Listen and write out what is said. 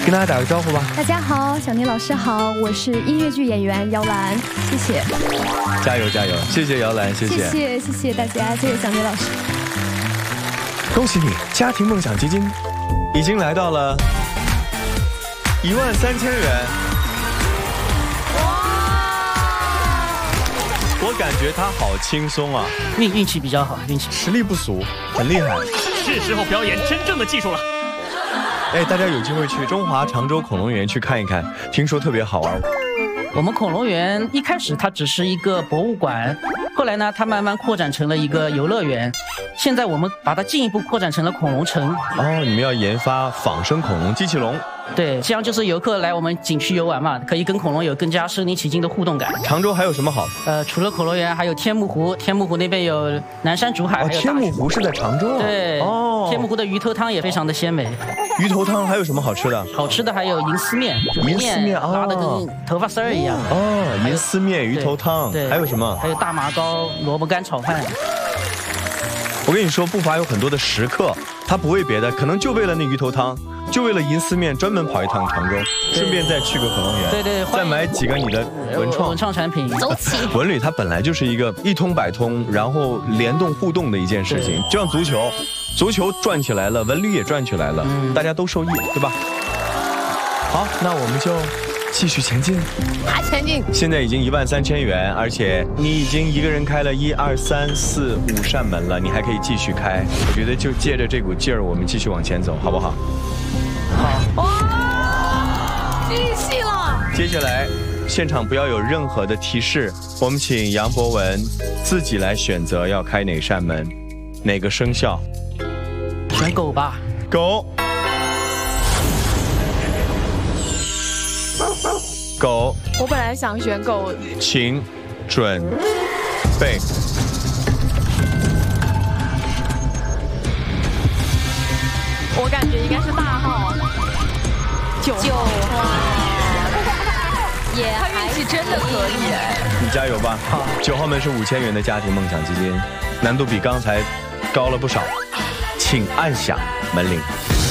跟大家打个招呼吧。 大家好，小宁老师好，我是音乐剧演员姚兰，谢谢。 加油加油！谢谢姚兰，谢谢。 谢谢大家，谢谢小宁老师。 恭喜你，家庭梦想基金已经来到了13000元。我感觉他好轻松啊， 运气比较好，运气实力不俗，很厉害。 是时候表演真正的技术了。 哎，大家有机会去中华常州恐龙园去看一看，听说特别好玩。 我们恐龙园一开始它只是一个博物馆，后来呢，它慢慢扩展成了一个游乐园，现在我们把它进一步扩展成了恐龙城。 哦，你们要研发仿生恐龙机器龙。 对，这样就是游客来我们景区游玩嘛，可以跟恐龙有更加身临其境的互动感。 常州还有什么好？ 除了恐龙园，还有天目湖，天目湖那边有南山竹海，还有天目湖是在常州。 对，哦，天目湖的鱼头汤也非常的鲜美。 鱼头汤还有什么好吃的？ 好吃的还有银丝面， 银丝面拉的跟头发丝儿一样。 哦，银丝面、鱼头汤， 对， 还有什么？ 还有大麻糕、萝卜干炒饭。 我跟你说，不乏有很多的食客，他不为别的，可能就为了那鱼头汤，就为了银丝面，专门跑一趟常州，顺便再去个恐龙园， 对， 再买几个你的文创产品， 走起。 文旅它本来就是一个一通百通，然后联动互动的一件事情，就像足球转起来了，文旅也转起来了，大家都受益，对吧？好，那我们就继续前进， 前进。 现在已经13000元，而且你已经一个人开了1、2、3、4、5扇门了，你还可以继续开。我觉得就借着这股劲儿，我们继续往前走，好不好？ 好。 哇，继续了。 接下来，现场不要有任何的提示，我们请杨博文自己来选择要开哪扇门，哪个生肖。 选狗吧。 狗。狗， 我本来想选狗， 请准备。 我感觉应该是大号9号，他运气真的可以。 你加油吧！好，9号门是5000元的家庭梦想基金，难度比刚才高了不少，请按响门铃。